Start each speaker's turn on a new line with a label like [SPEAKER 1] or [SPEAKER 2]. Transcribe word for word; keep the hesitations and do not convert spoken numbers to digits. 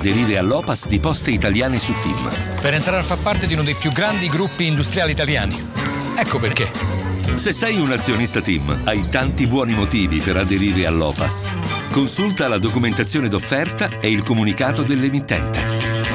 [SPEAKER 1] aderire all'Opas di Poste Italiane su TIM.
[SPEAKER 2] Per entrare a far parte di uno dei più grandi gruppi industriali italiani. Ecco perché.
[SPEAKER 1] Se sei un azionista TIM, hai tanti buoni motivi per aderire all'Opas. Consulta la documentazione d'offerta e il comunicato dell'emittente.